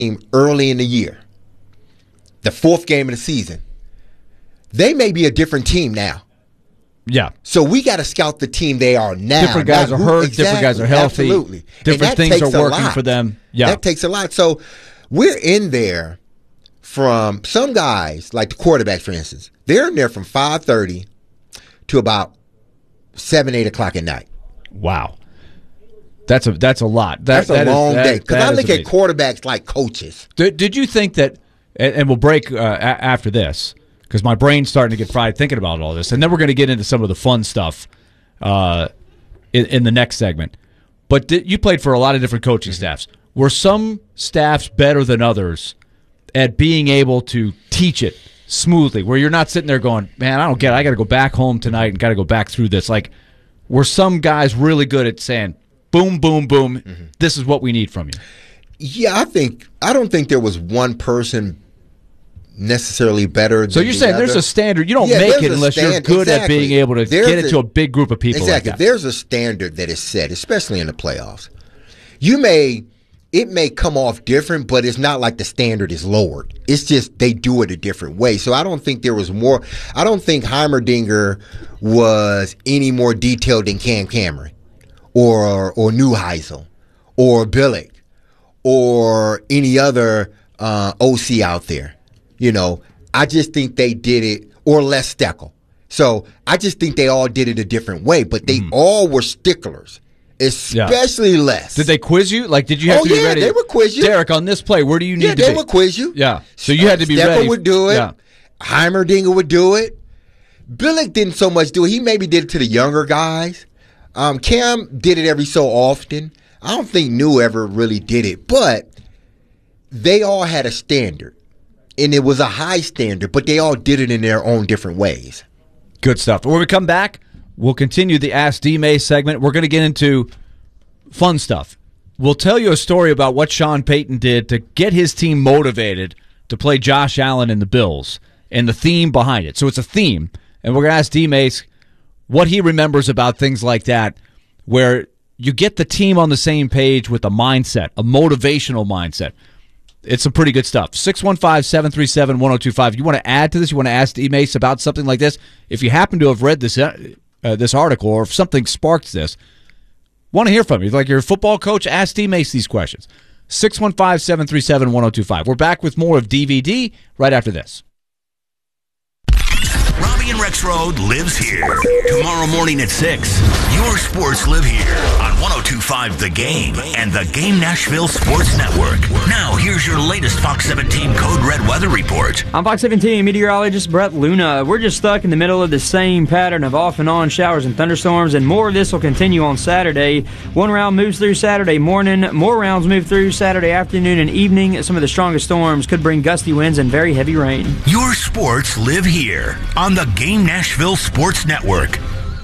early in the year, the fourth game of the season, they may be a different team now. Yeah. So we got to scout the team they are now. Different guys are hurt. Different guys are healthy. Absolutely. Different things are working for them. Yeah. That takes a lot. So we're in there from some guys, like the quarterbacks, for instance. They're in there from 5:30 to about 7, 8 o'clock at night. Wow. That's a lot. That's a long day. Because I look at quarterbacks like coaches. Did you think that, and we'll break after this, because my brain's starting to get fried thinking about all this, and then we're going to get into some of the fun stuff in the next segment. But you played for a lot of different coaching staffs. Were some staffs better than others at being able to teach it smoothly, where you're not sitting there going, man, I don't get it. I got to go back home tonight and got to go back through this? Like, were some guys really good at saying, boom, boom, boom, this is what we need from you? Yeah, I don't think there was one person necessarily better than So you're saying other. There's a standard. You don't make it unless you're good at being able to get it to a big group of people. Exactly. Like that. There's a standard that is set, especially in the playoffs. It may come off different, but it's not like the standard is lowered. It's just they do it a different way. So I don't think there was more. I don't think Heimerdinger was any more detailed than Cam Cameron or Neuheisel or Billick or any other OC out there. You know, I just think they did it, or Les Steckel. So I just think they all did it a different way, but they all were sticklers. Especially Les. Did they quiz you? Like, did you have to be ready? They would quiz you. Derek, on this play, where do you need to be? Yeah, they would quiz you. Yeah. So you had to be ready. Steckel would do it. Yeah. Heimerdinger would do it. Billick didn't so much do it. He maybe did it to the younger guys. Cam did it every so often. I don't think New ever really did it, but they all had a standard. And it was a high standard, but they all did it in their own different ways. Good stuff. When we come back, we'll continue the Ask D-May segment. We're going to get into fun stuff. We'll tell you a story about what Sean Payton did to get his team motivated to play Josh Allen and the Bills and the theme behind it. So it's a theme, and we're going to ask D-May what he remembers about things like that, where you get the team on the same page with a mindset, a motivational mindset. It's some pretty good stuff. 615-737-1025. You want to add to this? You want to ask D-May about something like this? If you happen to have read this article, or if something sparks this, want to hear from you. Like you're a football coach, ask D-May these questions. 615-737-1025. We're back with more of DVD right after this. Robbie and Rex Road lives here. Tomorrow morning at 6, your sports live here on 102.5 The Game and The Game Nashville Sports Network. Now, here's your latest Fox 17 Code Red weather report. I'm Fox 17 meteorologist Brett Luna. We're just stuck in the middle of the same pattern of off and on showers and thunderstorms, and more of this will continue on Saturday. One round moves through Saturday morning. More rounds move through Saturday afternoon and evening. Some of the strongest storms could bring gusty winds and very heavy rain. Your sports live here on the Game Nashville Sports Network.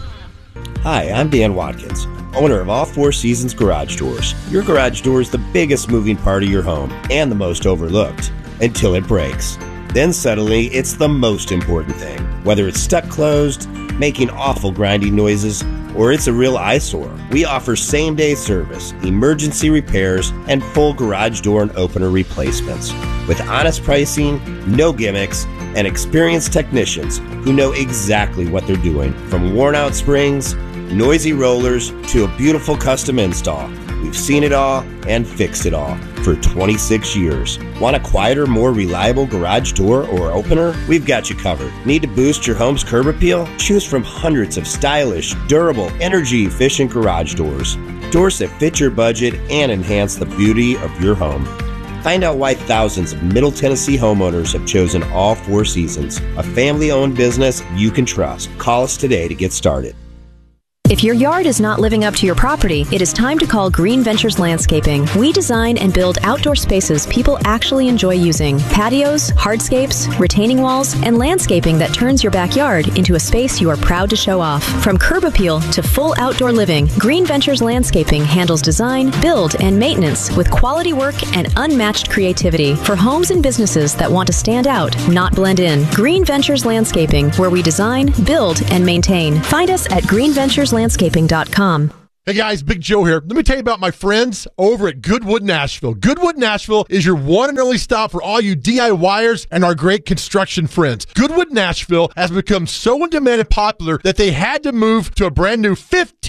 Hi, I'm Dan Watkins, owner of All Four Seasons Garage Doors. Your garage door is the biggest moving part of your home and the most overlooked until it breaks. Then suddenly, it's the most important thing. Whether it's stuck closed, making awful grinding noises, or it's a real eyesore, we offer same-day service, emergency repairs, and full garage door and opener replacements. With honest pricing, no gimmicks, and experienced technicians who know exactly what they're doing. From worn-out springs, noisy rollers, to a beautiful custom install, we've seen it all and fixed it all for 26 years. Want a quieter, more reliable garage door or opener? We've got you covered. Need to boost your home's curb appeal? Choose from hundreds of stylish, durable, energy-efficient garage doors. Doors that fit your budget and enhance the beauty of your home. Find out why thousands of Middle Tennessee homeowners have chosen All Four Seasons, a family-owned business you can trust. Call us today to get started. If your yard is not living up to your property, it is time to call Green Ventures Landscaping. We design and build outdoor spaces people actually enjoy using. Patios, hardscapes, retaining walls, and landscaping that turns your backyard into a space you are proud to show off. From curb appeal to full outdoor living, Green Ventures Landscaping handles design, build, and maintenance with quality work and unmatched creativity for homes and businesses that want to stand out, not blend in. Green Ventures Landscaping, where we design, build, and maintain. Find us at greenventureslandscaping.com. Hey guys, Big Joe here. Let me tell you about my friends over at Goodwood Nashville. Goodwood Nashville is your one and only stop for all you DIYers and our great construction friends. Goodwood Nashville has become so in demand and popular that they had to move to a brand new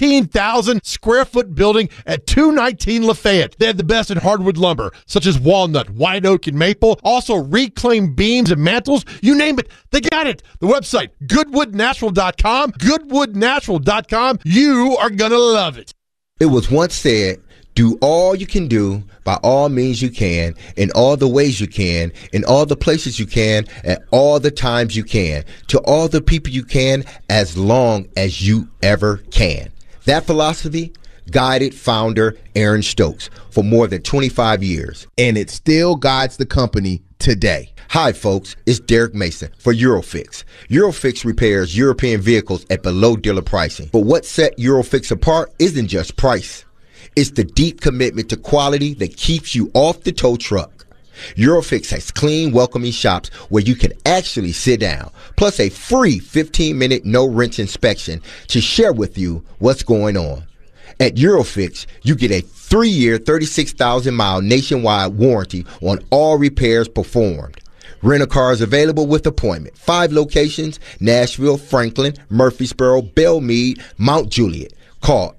15,000 square foot building at 219 Lafayette. They have the best in hardwood lumber, such as walnut, white oak, and maple. Also reclaimed beams and mantles. You name it, they got it. The website, goodwoodnashville.com. Goodwoodnashville.com. You are going to love it. It was once said, do all you can do by all means you can, in all the ways you can, in all the places you can, at all the times you can, to all the people you can, as long as you ever can. That philosophy guided founder Aaron Stokes for more than 25 years. And it still guides the company today. Hi, folks. It's Derek Mason for Eurofix. Eurofix repairs European vehicles at below dealer pricing. But what set Eurofix apart isn't just price. It's the deep commitment to quality that keeps you off the tow truck. Eurofix has clean, welcoming shops where you can actually sit down, plus a free 15-minute no-wrench inspection to share with you what's going on. At Eurofix, you get a 3-year, 36,000-mile nationwide warranty on all repairs performed. Rent-a-cars available with appointment. 5 locations: Nashville, Franklin, Murfreesboro, Belmead, Mount Juliet. Call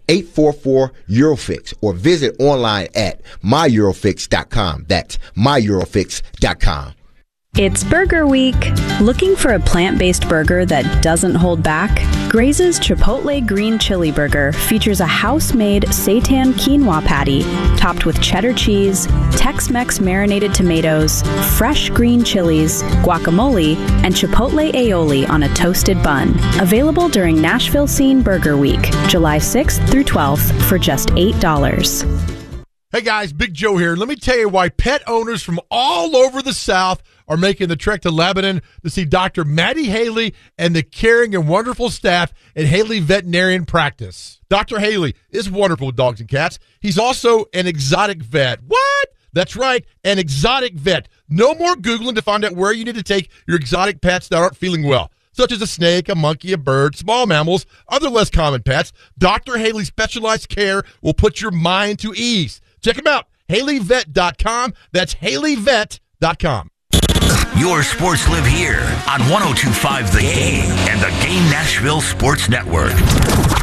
844-EUROFIX or visit online at myeurofix.com. That's myeurofix.com. It's Burger Week. Looking for a plant-based burger that doesn't hold back? Graze's Chipotle Green Chili Burger features a house-made seitan quinoa patty topped with cheddar cheese, Tex-Mex marinated tomatoes, fresh green chilies, guacamole, and chipotle aioli on a toasted bun. Available during Nashville Scene Burger Week, July 6th through 12th for just $8. Hey guys, Big Joe here. Let me tell you why pet owners from all over the South are making the trek to Lebanon to see Dr. Maddie Haley and the caring and wonderful staff at Haley Veterinarian Practice. Dr. Haley is wonderful with dogs and cats. He's also an exotic vet. What? That's right, an exotic vet. No more Googling to find out where you need to take your exotic pets that aren't feeling well, such as a snake, a monkey, a bird, small mammals, other less common pets. Dr. Haley's specialized care will put your mind to ease. Check him out, HaleyVet.com. That's HaleyVet.com. Your sports live here on 102.5 The Game and the Game Nashville Sports Network.